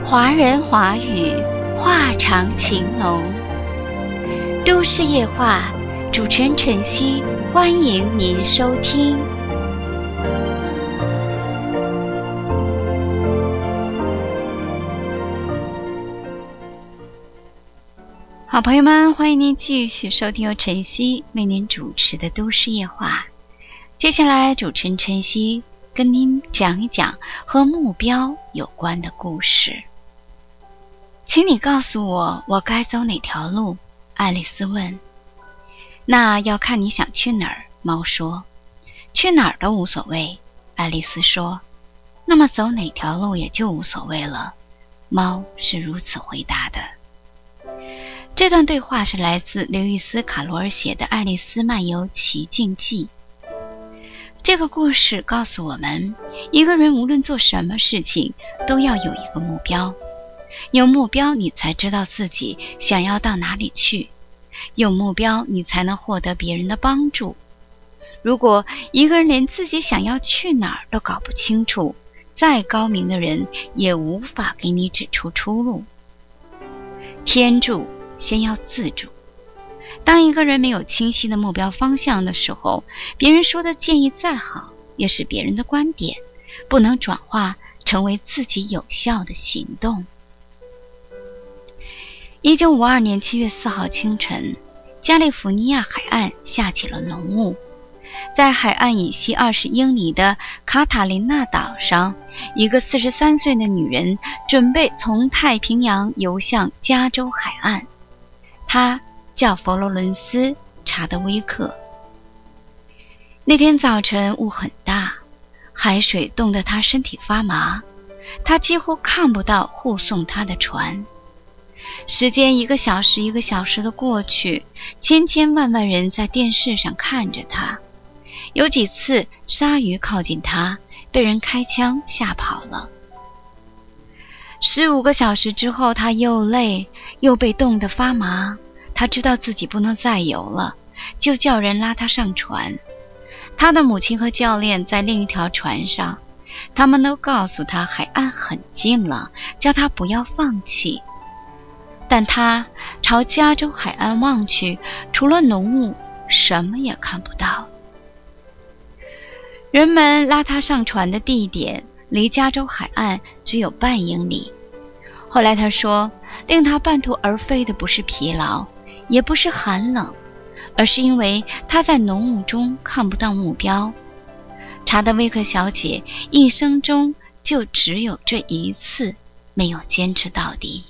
华人华语，话长情浓。都市夜话，主持人晨曦，欢迎您收听。好朋友们，欢迎您继续收听由晨曦为您主持的都市夜话。接下来，主持人晨曦跟您讲一讲和目标有关的故事。请你告诉我，我该走哪条路？爱丽丝问。那要看你想去哪儿，猫说。去哪儿都无所谓，爱丽丝说。那么走哪条路也就无所谓了，猫是如此回答的。这段对话是来自刘易斯·卡罗尔写的《爱丽丝漫游奇境记》。这个故事告诉我们，一个人无论做什么事情，都要有一个目标。有目标，你才知道自己想要到哪里去。有目标，你才能获得别人的帮助。如果一个人连自己想要去哪儿都搞不清楚，再高明的人也无法给你指出出路。天助，先要自助。当一个人没有清晰的目标方向的时候，别人说的建议再好，也是别人的观点，不能转化成为自己有效的行动。1952年7月4号清晨，加利福尼亚海岸下起了浓雾。在海岸以西20英里的卡塔琳娜岛上，一个43岁的女人准备从太平洋游向加州海岸。她叫佛罗伦斯·查德威克。那天早晨雾很大，海水冻得她身体发麻，她几乎看不到护送她的船。时间一个小时一个小时的过去，千千万万人在电视上看着她。有几次鲨鱼靠近她，被人开枪吓跑了。15个小时之后，她又累又被冻得发麻，她知道自己不能再游了，就叫人拉她上船。她的母亲和教练在另一条船上，他们都告诉她海岸很近了，叫她不要放弃。但她朝加州海岸望去，除了浓雾，什么也看不到。人们拉她上船的地点离加州海岸只有半英里。后来她说，令她半途而废的不是疲劳，也不是寒冷，而是因为她在浓雾中看不到目标。查德威克小姐一生中就只有这一次没有坚持到底。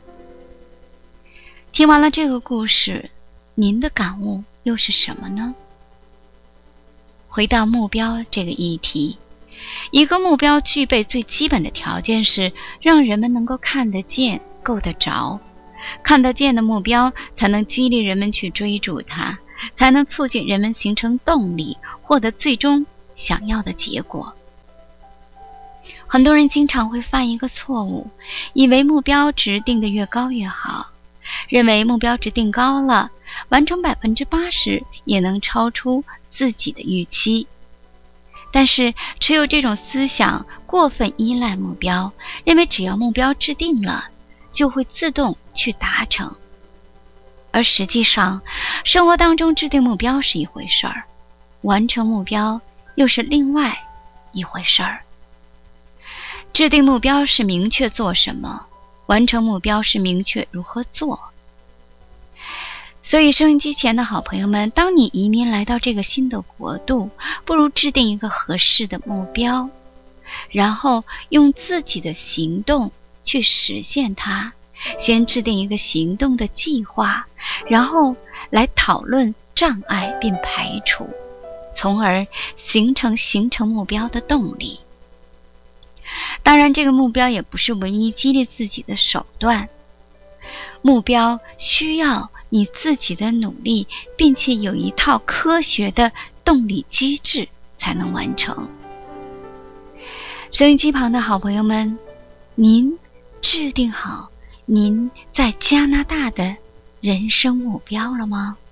听完了这个故事，您的感悟又是什么呢？回到目标这个议题，一个目标具备最基本的条件是让人们能够看得见、够得着。看得见的目标才能激励人们去追逐它，才能促进人们形成动力，获得最终想要的结果。很多人经常会犯一个错误，以为目标值定得越高越好，认为目标值定高了，完成80%也能超出自己的预期。但是持有这种思想，过分依赖目标，认为只要目标制定了，就会自动去达成。而实际上，生活当中制定目标是一回事儿，完成目标又是另外一回事儿。制定目标是明确做什么，完成目标是明确如何做。所以收音机前的好朋友们，当你移民来到这个新的国度，不如制定一个合适的目标，然后用自己的行动去实现它。先制定一个行动的计划，然后来讨论障碍并排除，从而形成目标的动力。当然，这个目标也不是唯一激励自己的手段。目标需要你自己的努力，并且有一套科学的动力机制才能完成。收音机旁的好朋友们，您制定好您在加拿大的人生目标了吗？